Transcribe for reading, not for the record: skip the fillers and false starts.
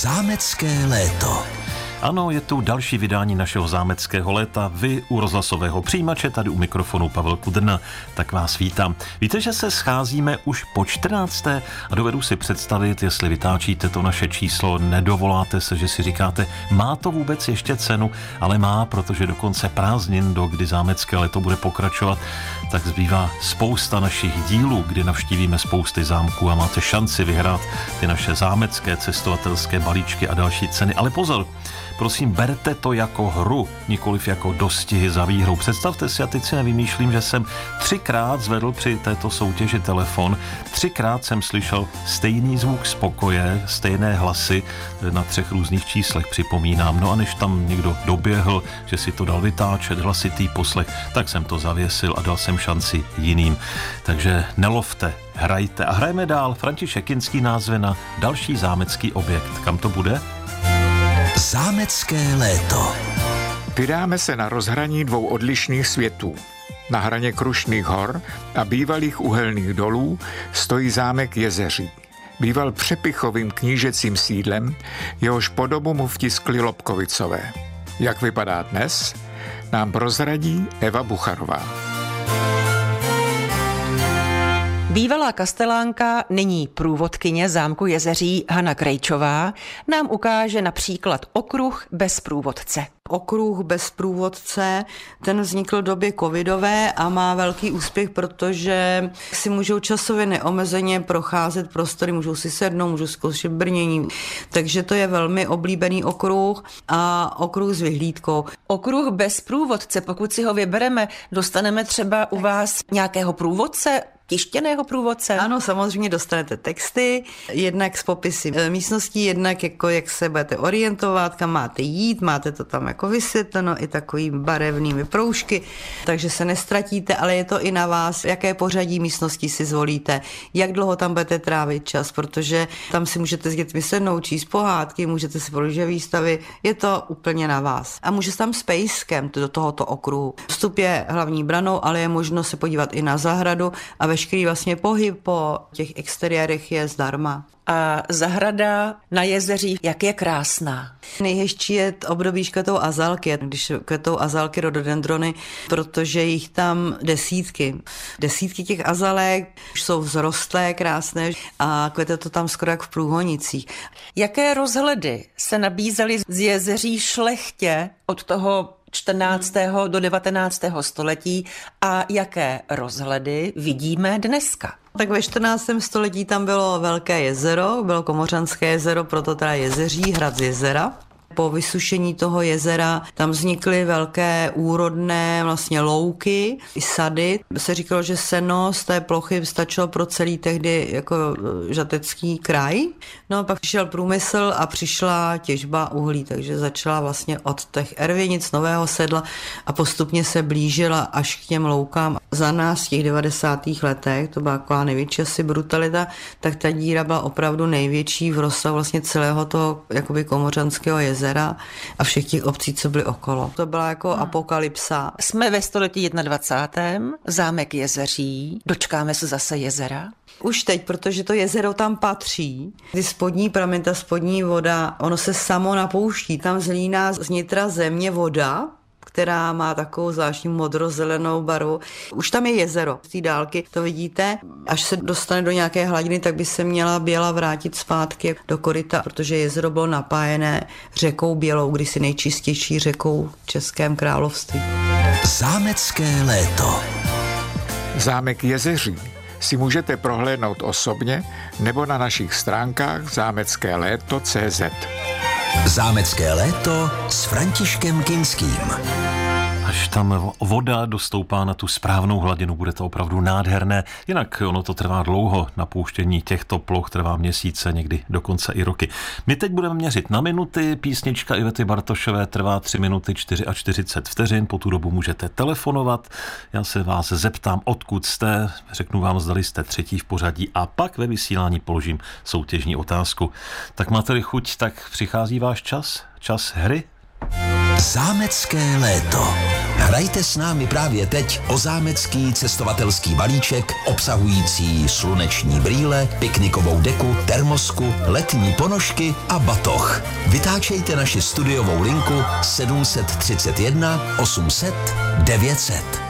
Zámecké léto. Ano, je tu další vydání našeho zámeckého léta. Vy u rozhlasového přijímače, tady u mikrofonu Pavel Kudrna, tak vás vítám. Víte, že se scházíme už po 14. a dovedu si představit, jestli vytáčíte to naše číslo, nedovoláte se, že si říkáte, má to vůbec ještě cenu, ale má, protože do konce prázdnin, do kdy zámecké léto bude pokračovat, tak zbývá spousta našich dílů, kdy navštívíme spousty zámků a máte šanci vyhrát ty naše zámecké cestovatelské balíčky a další ceny. Ale pozor, prosím, berte to jako hru, nikoliv jako dostihy za výhrou. Představte si, a teď si nevymýšlím, že jsem 3krát zvedl při této soutěži telefon, 3krát jsem slyšel stejný zvuk spokoje, stejné hlasy na 3 různých číslech, připomínám. No a než tam někdo doběhl, že si to dal vytáčet, hlasitý poslech, tak jsem to zavěsil a dal jsem šanci jiným. Takže nelovte, hrajte a hrajeme dál. František Kinský názve na další zámecký objekt. Kam to bude? Zámecké léto. Vydáme se na rozhraní 2 odlišných světů. Na hraně Krušných hor a bývalých uhelných dolů stojí zámek Jezeří. Býval přepichovým knížecím sídlem, jehož podobu mu vtiskli Lobkovicové. Jak vypadá dnes, nám prozradí Eva Bucharová. Bývalá kastelánka, nyní průvodkyně zámku Jezeří Hana Krejčová, nám ukáže například okruh bez průvodce. Okruh bez průvodce, ten vznikl v době covidové a má velký úspěch, protože si můžou časově neomezeně procházet prostory, můžou si sednout, můžou zkoušet brnění. Takže to je velmi oblíbený okruh a okruh s vyhlídkou. Okruh bez průvodce, pokud si ho vybereme, dostaneme třeba u vás nějakého průvodce, tištěného průvodce? Ano, samozřejmě dostanete texty, jednak z popisy místností, jednak jako jak se budete orientovat, kam máte jít, máte to tam jako vysvětleno i takový barevnými proužky, takže se nestratíte, ale je to i na vás, jaké pořadí místností si zvolíte, jak dlouho tam budete trávit čas, protože tam si můžete s dětmi sednout, číst pohádky, můžete si položit výstavy, je to úplně na vás. A může se tam s pejskem do tohoto okruhu. Vstup je hlavní branou, ale je možno se podívat i na zahradu a veškerý vlastně pohyb po těch exteriérech je zdarma. A zahrada na Jezeří, jak je krásná. Nejhezčí je období kvetou azalky, když kvetou azalky rhododendrony, protože jich tam desítky. Desítky těch azalek už jsou vzrostlé, krásné a kvete to tam skoro jak v Průhonicích. Jaké rozhledy se nabízely z Jezeří šlechtě od toho 14. do 19. století a jaké rozhledy vidíme dneska? Tak ve 14. století tam bylo Velké jezero, bylo Komořanské jezero, proto teda Jezeří, hrad z jezera. Po vysušení toho jezera tam vznikly velké úrodné vlastně louky, i sady. Se říkalo, že seno z té plochy stačilo pro celý tehdy jako žatecký kraj. No a pak přišel průmysl a přišla těžba uhlí, takže začala vlastně od těch ervěnic Nového Sedla a postupně se blížila až k těm loukám. Za nás v těch 90. letech, to byla taková největší asi brutalita, tak ta díra byla opravdu největší v rozsahu vlastně celého toho jakoby Komořanského jezera a všech těch obcí, co byly okolo. To byla jako apokalypsa. Jsme ve století 21. Zámek Jezeří. Dočkáme se zase jezera? Už teď, protože to jezero tam patří. Ty spodní pramen, ta spodní voda, ono se samo napouští. Tam zlíná z nitra země voda, která má takovou zvláštní modrozelenou barvu. Už tam je jezero. Z té dálky to vidíte. Až se dostane do nějaké hladiny, tak by se měla Běla vrátit zpátky do koryta, protože jezero bylo napájené řekou Bělou, kdysi nejčistější řekou v Českém království. Zámecké léto. Zámek Jezeří si můžete prohlédnout osobně nebo na našich stránkách zámeckéléto.cz. Zámecké léto s Františkem Kinským. Až tam voda dostoupá na tu správnou hladinu, bude to opravdu nádherné. Jinak ono to trvá dlouho, napouštění těchto ploch trvá měsíce, někdy dokonce i roky. My teď budeme měřit na minuty, písnička Ivety Bartošové trvá 3 minuty 44 vteřin, po tu dobu můžete telefonovat. Já se vás zeptám, odkud jste, řeknu vám, zdali jste třetí v pořadí a pak ve vysílání položím soutěžní otázku. Tak máte-li chuť, tak přichází váš čas hry? Zámecké léto. Hrajte s námi právě teď o zámecký cestovatelský balíček obsahující sluneční brýle, piknikovou deku, termosku, letní ponožky a batoh. Vytáčejte naši studiovou linku 731 800 900.